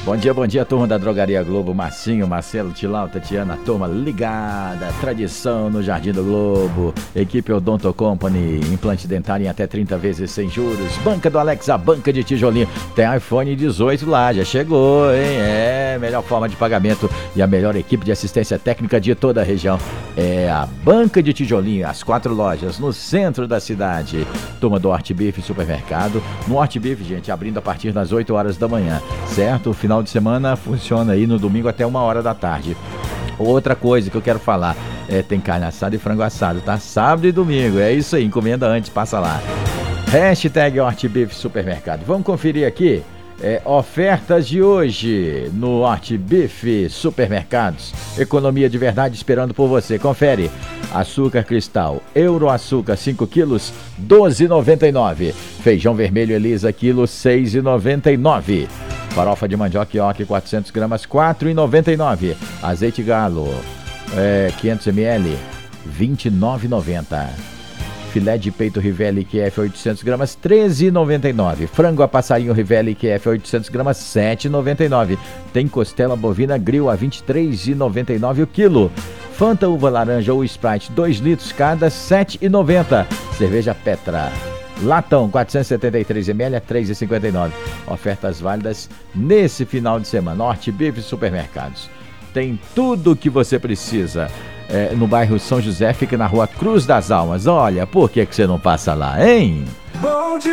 Bom dia, turma da Drogaria Globo. Marcinho, Marcelo, Tilau, Tatiana, turma ligada. Tradição no Jardim do Globo. Equipe Odonto Company, implante dentário em até 30 vezes sem juros. Banca do Alex, a banca de tijolinho. Tem iPhone 18 lá, já chegou, hein? Melhor forma de pagamento e a melhor equipe de assistência técnica de toda a região. É a banca de tijolinho, as 4 lojas no centro da cidade. Turma do Hort Beef Supermercado. No Hort Beef, gente, abrindo a partir das 8 horas da manhã, certo? O final de semana funciona aí no domingo até 1 hora da tarde. Outra coisa que eu quero falar, tem carne assada e frango assado, tá? Sábado e domingo, é isso aí, encomenda antes, passa lá. Hashtag Hort Beef Supermercado. Vamos conferir aqui, ofertas de hoje no Hort Beef Supermercados. Economia de verdade esperando por você, confere. Açúcar cristal, Euroaçúcar 5 quilos, R$ 12,99. Feijão vermelho Elisa, quilo, R$ 6,99. Farofa de mandioca Ioki, 400 gramas, R$ 4,99. Azeite galo, 500 ml, R$ 29,90. Filé de peito Rivelli QF 800 gramas, R$ 13,99. Frango a passarinho Rivelli QF 800 gramas, R$ 7,99. Tem costela bovina grill a R$ 23,99 o quilo. Fanta uva laranja ou Sprite 2 litros cada, R$ 7,90. Cerveja Petra latão 473 ml a R$ 3,59. Ofertas válidas nesse final de semana. Hort Beef Supermercados. Tem tudo o que você precisa. No bairro São José, fica na rua Cruz das Almas. Olha, por que você não passa lá, hein?